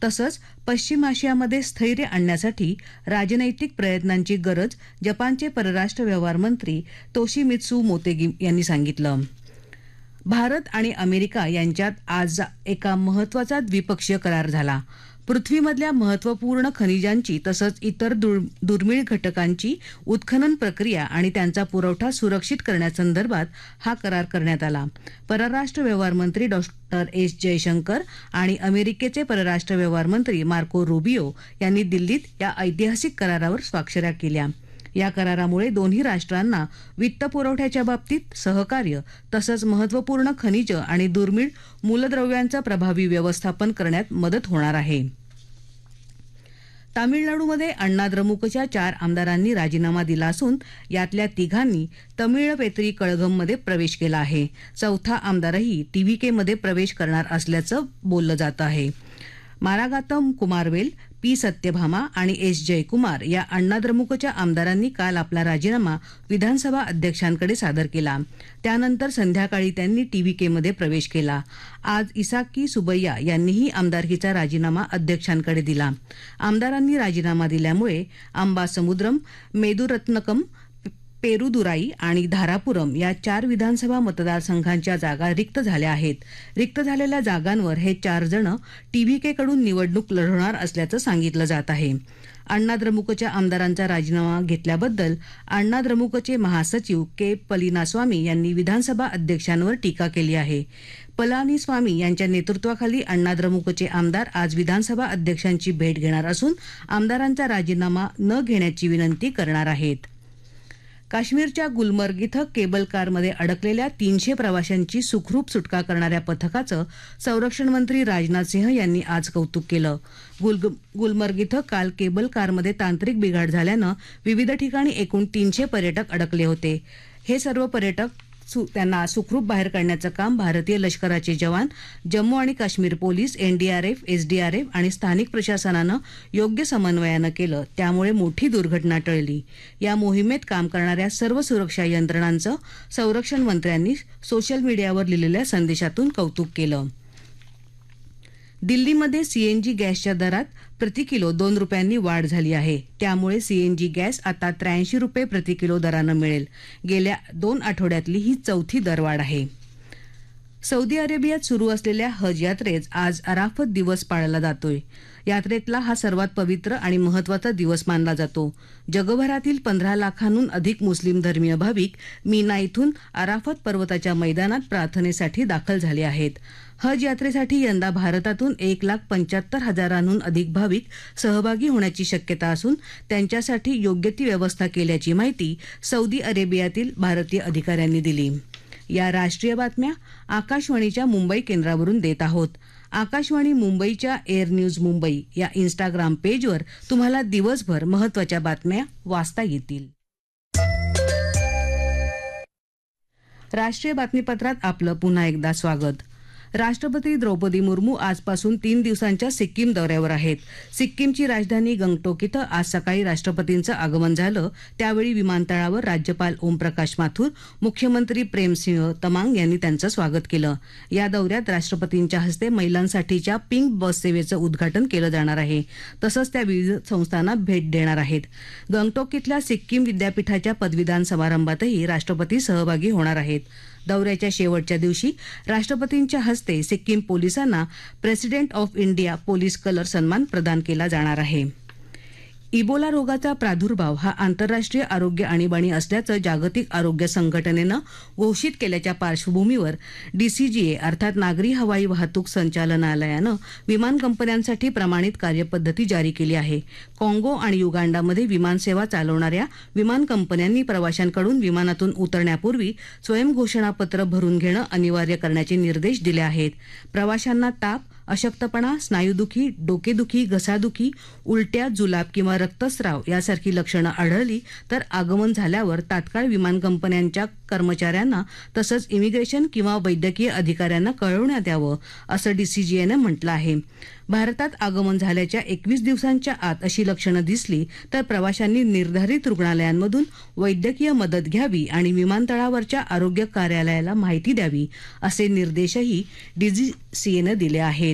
तसंच पश्चिम आशियामध्ये स्थैर्य आणण्यासाठी राजनैतिक प्रयत्नांची गरज जपानचे परराष्ट्र व्यवहार मंत्री तोशिमित्सू मोतेगी यांनी सांगितलं. भारत आणि अमेरिका यांच्यात आज एका महत्त्वाचा द्विपक्षीय करार झाला. पृथ्वीमधल्या महत्त्वपूर्ण खनिजांची तसंच इतर दुर्मिळ घटकांची उत्खनन प्रक्रिया आणि त्यांचा पुरवठा सुरक्षित करण्यासंदर्भात हा करार करण्यात आला. परराष्ट्र व्यवहार मंत्री डॉक्टर एस जयशंकर आणि अमेरिकेचे परराष्ट्र व्यवहार मंत्री मार्को रुबियो यांनी दिल्लीत या ऐतिहासिक करारावर स्वाक्षऱ्या केल्या. या करारामुळे दोन्ही राष्ट्रांना वित्त पुरवठ्याच्या बाबतीत सहकार्य तसंच महत्त्वपूर्ण खनिज आणि दुर्मिळ मूलद्रव्यांचं प्रभावी व्यवस्थापन करण्यात मदत होणार आहे. तामिळनाडूमध्ये अण्णा द्रमुकच्या 4 आमदारांनी राजीनामा दिला असून यातल्या 3घांनी तमिळपेत्री कळघममध्ये प्रवेश केला आहे. 4था आमदारही टीव्हीकेमध्ये प्रवेश करणार असल्याचं बोललं जात आहे. मारागातम कुमारवेल, पी सत्यभामा आणि एस जयकुमार या अण्णा द्रमुकच्या आमदारांनी काल आपला राजीनामा विधानसभा अध्यक्षांकडे सादर केला. त्यानंतर संध्याकाळी त्यांनी टीव्हीकेमध्ये प्रवेश केला. आज इसाकी सुबैया यांनीही आमदारकीचा राजीनामा अध्यक्षांकडे दिला. आमदारांनी राजीनामा दिल्यामुळे अंबासमुद्रम, मेदुरत्नकम, पेरुदुराई आणि धारापुरम या 4 विधानसभा मतदारसंघांच्या जागा रिक्त झाल्या आहेत. रिक्त झालेल्या जागांवर हे 4 जण टीव्हीकेकडून निवडणूक लढवणार असल्याचं सांगितलं जात आहे. अण्णा द्रमुकच्या आमदारांचा राजीनामा घेतल्याबद्दल अण्णा द्रमुकचे महासचिव के पलानीस्वामी यांनी विधानसभा अध्यक्षांवर टीका केली आहे. पलानीस्वामी यांच्या नेतृत्वाखाली अण्णा द्रमुकचे आमदार आज विधानसभा अध्यक्षांची भेट घेणार असून आमदारांचा राजीनामा न घेण्याची विनंती करणार आहेत. काश्मीरच्या गुलमर्ग इथं केबल कारमध्ये अडकलेल्या 300 प्रवाशांची सुखरूप सुटका करणाऱ्या पथकाचं संरक्षण मंत्री राजनाथ सिंह यांनी आज कौतुक केलं. गुलमर्ग इथं काल केबल कारमध्ये तांत्रिक बिघाड झाल्यानं विविध ठिकाणी एकूण 300 पर्यटक अडकले होते. हे सर्व पर्यटक त्यांना सुखरूप बाहेर काढण्याचं काम भारतीय लष्कराचे जवान, जम्मू आणि काश्मीर पोलीस, एनडीआरएफ, एसडीआरएफ आणि स्थानिक प्रशासनानं योग्य समन्वयानं केलं. त्यामुळे मोठी दुर्घटना टळली. या मोहिमेत काम करणाऱ्या सर्व सुरक्षा यंत्रणांचं संरक्षण मंत्र्यांनी सोशल मीडियावर लिहिलेल्या संदेशातून कौतुक केलं. दिल्लीमध्ये सीएनजी गॅसच्या दरात प्रति किलो 2 रुपयांनी वाढ झाली आहे. त्यामुळे सीएनजी गॅस आता 83 रुपये प्रति किलो दरानं मिळेल. गेल्या 2 आठवड्यातली ही 4थी दरवाढ आहे. सौदी अरेबियात सुरू असलेल्या हज यात्रेत आज अराफत दिवस पाळला जातोय. यात्रेतला हा सर्वात पवित्र आणि महत्त्वाचा दिवस मानला जातो. जगभरातील 15 लाखांहून अधिक मुस्लिम धर्मीय भाविक मीना इथून अराफत पर्वताच्या मैदानात प्रार्थनेसाठी दाखल झाले आहेत. हज यात्रेसाठी यंदा भारतातून 1,75,000 अधिक भाविक सहभागी होण्याची शक्यता असून त्यांच्यासाठी योग्य ती व्यवस्था केल्याची माहिती सौदी अरेबियातील भारतीय अधिकाऱ्यांनी दिली. या राष्ट्रीय बातम्या आकाशवाणीच्या मुंबई केंद्रावरून देत आहोत. आकाशवाणी मुंबईच्या एअर न्यूज मुंबई या इंस्टाग्राम पेजवर तुम्हाला दिवसभर महत्त्वाच्या बातम्या वाचता येतील. राष्ट्रीय बातमीपत्रात आपलं पुन्हा एकदा स्वागत. राष्ट्रपती द्रौपदी मुर्मू आजपासून 3 दिवसांच्या सिक्कीम दौऱ्यावर आहेत. सिक्कीमची राजधानी गंगटोक इथं आज सकाळी राष्ट्रपतींचं आगमन झालं. त्यावेळी विमानतळावर राज्यपाल ओमप्रकाश माथुर, मुख्यमंत्री प्रेमसिंह तमांग यांनी त्यांचं स्वागत केलं. या दौऱ्यात राष्ट्रपतींच्या हस्ते महिलांसाठीच्या पिंक बस सेवेचं उद्घाटन केलं जाणार आहे. तसंच त्या विविध संस्थांना भेट देणार आहेत. गंगटोक इथल्या सिक्कीम विद्यापीठाच्या पदवीदान समारंभातही राष्ट्रपती सहभागी होणार आहेत. दौऱ्याच्या शेवटच्या दिवशी राष्ट्रपतींच्या हस्ते सिक्कीम पोलिसांना president of India police colour सन्मान प्रदान केला जाणार आहे. इबोला रोगाचा प्रादुर्भाव हा आंतरराष्ट्रीय आरोग्य आणीबाणी असल्याचं जागतिक आरोग्य संघटनेनं घोषित केल्याच्या पार्श्वभूमीवर डीसीजीए अर्थात नागरी हवाई वाहतूक संचालनालयानं विमान कंपन्यांसाठी प्रमाणित कार्यपद्धती जारी केली आहे. काँगो आणि युगांडामध्ये विमानसेवा चालवणाऱ्या विमान कंपन्यांनी प्रवाशांकडून विमानातून उतरण्यापूर्वी स्वयंघोषणापत्र भरून घेणं अनिवार्य करण्याचे निर्देश दिले आहेत. प्रवाशांना ताप, अशक्तपणा, स्नायुदुखी, डोकेदुखी, घसादुखी, उलट्या, जुलाब किंवा रक्तस्राव यासारखी लक्षणं आढळली तर आगमन झाल्यावर तात्काळ विमान कंपन्यांच्या कर्मचाऱ्यांना तसंच इमिग्रेशन किंवा वैद्यकीय अधिकाऱ्यांना कळवण्यात यावं असं डीसीजीएनं म्हटलं आहे. भारतात आगमन झाल्याच्या 21 दिवसांच्या आत अशी लक्षणं दिसली तर प्रवाशांनी निर्धारित रुग्णालयांमधून वैद्यकीय मदत घ्यावी आणि विमानतळावरच्या आरोग्य कार्यालयाला माहिती द्यावी असे निर्देशही डीजीसीएनं दिले आहेत.